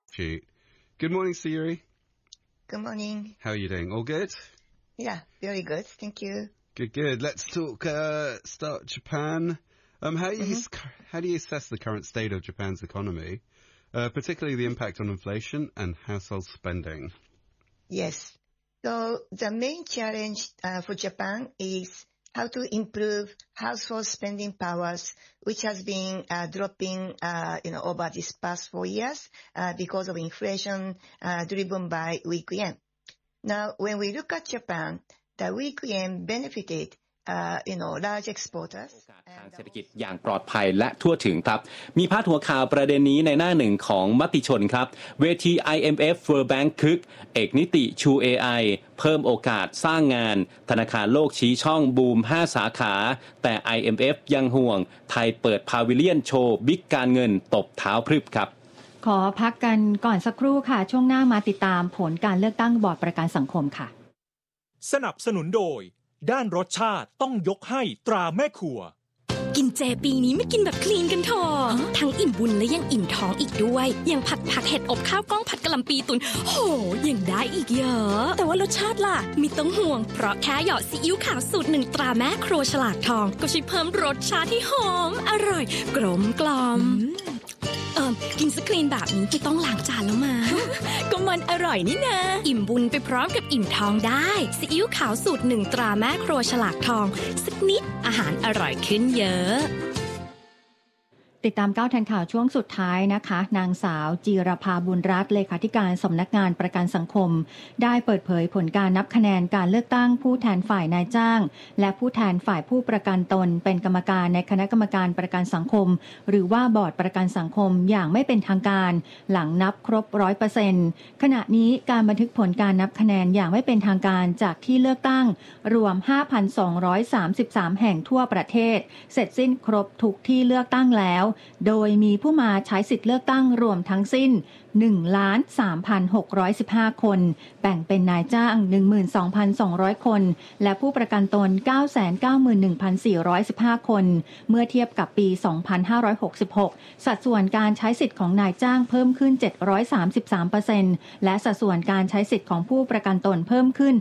Shoot. Good morning, Sayuri. Good morning. How are you doing? All good? Yeah, very good. Thank you. Good. Let's talk, start Japan. How do you assess the current state of Japan's economy, particularly the impact on inflation and household spending? Yes. So the main challenge for Japan is how to improve household spending powers, which has been dropping, over these past 4 years because of inflation driven by weak yen. Now, when we look at Japan, the weak yen benefited large exporters ทางเศรษฐกิจอย่างปลอดภัยและทั่วถึงครับมีพาดหัวข่าวประเด็นนี้ในหน้าหนึ่งของมติชนครับเวที IMF World Bank คึกเอกนิติชู AI เพิ่มโอกาสสร้างงานธนาคารโลกชี้ช่องบูม5สาขาแต่ IMF ยังห่วงไทยเปิดพาวิเลียนโชว์บิ๊กการเงินตบเท้าพรึบครับขอพักกันก่อนสักครู่ค่ะช่วงหน้ามาติดตามผลการเลือกตั้งบอร์ดประกันสังคมค่ะสนับสนุนโดยด้านรสชาติต้องยกให้ตราแม่ครัวกินเจปีนี้ไม่กินแบบคลีนกันเถอะทั้งอิ่มบุญและยังอิ่มท้องอีกด้วยอย่างผัดผักเห็ดอบข้าวกล้องผัดกะหล่ำปีตุนโหยังได้อีกเยอะแต่ว่ารสชาติล่ะไม่ต้องห่วงเพราะแค่หยอดซีอิ๊วขาวสูตร1ตราแม่ครัวฉลากทองก็ช่วยเพิ่มรสชาติที่หอมอร่อยกลมกล่อมกินสคลีนแบบนี้ไม่ต้องล้างจานแล้วมาก็มันอร่อยนี่นะอิ่มบุญไปพร้อมกับอิ่มท้องได้ซีอิ๊วขาวสูตร1ตราแม่ครัวฉลากทองสักนิดอาหารอร่อยขึ้นเยอะติดตามก้าวทันข่าวช่วงสุดท้ายนะคะนางสาวจีรภาบุญรัตน์เลขาธิการสำนักงานประกันสังคมได้เปิดเผยผลการนับคะแนนการเลือกตั้งผู้แทนฝ่ายนายจ้างและผู้แทนฝ่ายผู้ประกันตนเป็นกรรมการในคณะกรรมการประกันสังคมหรือว่าบอร์ดประกันสังคมอย่างไม่เป็นทางการหลังนับครบ 100% ขณะนี้การบันทึกผลการนับคะแนนอย่างไม่เป็นทางการจากที่เลือกตั้งรวม 5,233 แห่งทั่วประเทศเสร็จสิ้นครบทุกที่เลือกตั้งแล้วโดยมีผู้มาใช้สิทธิเลือกตั้งรวมทั้งสิ้น 13,615 คนแบ่งเป็นนายจ้าง 12,200 คนและผู้ประกันตน 991,415 คนเมื่อเทียบกับปี 2566 สัดส่วนการใช้สิทธิ์ของนายจ้างเพิ่มขึ้น 733% และสัดส่วนการใช้สิทธิ์ของผู้ประกันตนเพิ่มขึ้น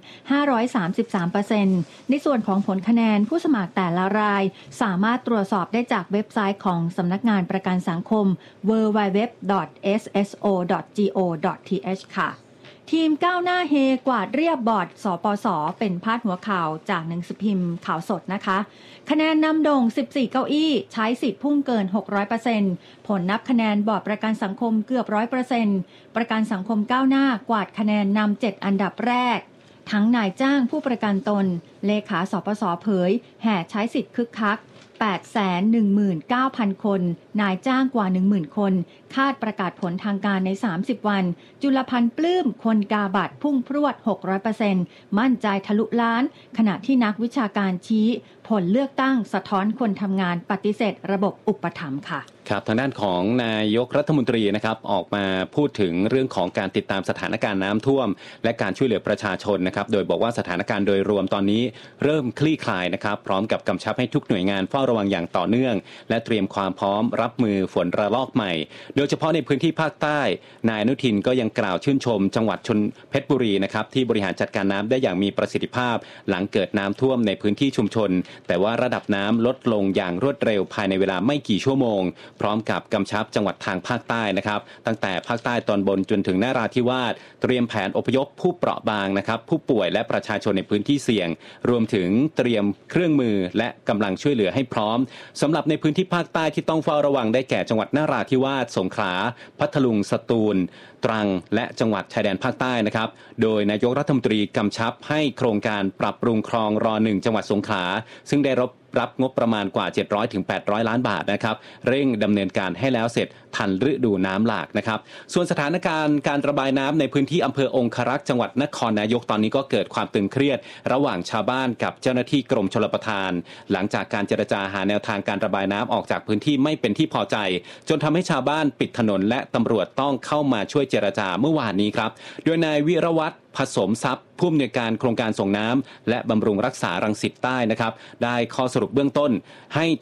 533% ในส่วนของผลคะแนนผู้สมัครแต่ละรายสามารถตรวจสอบได้จากเว็บไซต์ของสำนักงานประกันสังคม www.sso.go.th ค่ะทีมก้าวหน้าเฮกวาดเรียบบอร์ดสปส.เป็นพาดหัวข่าวจากหนังสือพิมพ์ข่าวสดนะคะคะแนนนำโด่ง14เก้าอี้ใช้สิทธิ์พุ่งเกิน 600% ผลนับคะแนนบอร์ดประกันสังคมเกือบ 100% ประกันสังคมก้าวหน้ากวาดคะแนนนำ7อันดับแรกทั้งนายจ้างผู้ประกันตนเลขาสปส.เผยแห่ใช้สิทธิ์คึกคัก819,000 คนนายจ้างกว่า 10,000 คนคาดประกาศผลทางการใน30วันจุลพันธ์ปลื้มคนกาบัตรพุ่งพรวด 600% มั่นใจทะลุล้านขณะที่นักวิชาการชี้ผลเลือกตั้งสะท้อนคนทำงานปฏิเสธระบบอุปถัมภ์ค่ะครับทางด้านของนายกรัฐมนตรีนะครับออกมาพูดถึงเรื่องของการติดตามสถานการณ์น้ำท่วมและการช่วยเหลือประชาชนนะครับโดยบอกว่าสถานการณ์โดยรวมตอนนี้เริ่มคลี่คลายนะครับพร้อมกับกำชับให้ทุกหน่วยงานเฝ้าระวังอย่างต่อเนื่องและเตรียมความพร้อมรับมือฝนระลอกใหม่โดยเฉพาะในพื้นที่ภาคใต้นายอนุทินก็ยังกล่าวชื่นชมจังหวัดเพชรบุรีนะครับที่บริหารจัดการน้ำได้อย่างมีประสิทธิภาพหลังเกิดน้ำท่วมในพื้นที่ชุมชนแต่ว่าระดับน้ำลดลงอย่างรวดเร็วภายในเวลาไม่กี่ชั่วโมงพร้อมกับกำชับจังหวัดทางภาคใต้นะครับตั้งแต่ภาคใต้ตอนบนจนถึงนราธิวาสเตรียมแผนอพยพผู้เปราะบางนะครับผู้ป่วยและประชาชนในพื้นที่เสี่ยงรวมถึงเตรียมเครื่องมือและกำลังช่วยเหลือให้พร้อมสำหรับในพื้นที่ภาคใต้ที่ต้องเฝ้าระวังได้แก่จังหวัดนราธิวาสสงขลาพัทลุงสตูลตรังและจังหวัดชายแดนภาคใต้นะครับโดยนายกรัฐมนตรีกำชับให้โครงการปรับปรุงคลองร1จังหวัดสงขลาซึ่งได้รับงบประมาณกว่า700ถึง800ล้านบาทนะครับเร่งดำเนินการให้แล้วเสร็จทันฤดูน้ำหลากนะครับส่วนสถานการณ์การระบายน้ำในพื้นที่อำเภอองครักษ์จังหวัดนครนายกตอนนี้ก็เกิดความตึงเครียดระหว่างชาวบ้านกับเจ้าหน้าที่กรมชลประทานหลังจากการเจรจาหาแนวทางการระบายน้ำออกจากพื้นที่ไม่เป็นที่พอใจจนทำให้ชาวบ้านปิดถนนและตำรวจต้องเข้ามาช่วยเจรจาเมื่อวานนี้ครับโดยนายวิรวัฒน์ผสมทรัพย์ผู้อำนวยการโครงการส่งน้ำและบำรุงรักษารังสิตใต้นะครับได้ข้อสรุปเบื้องต้นให้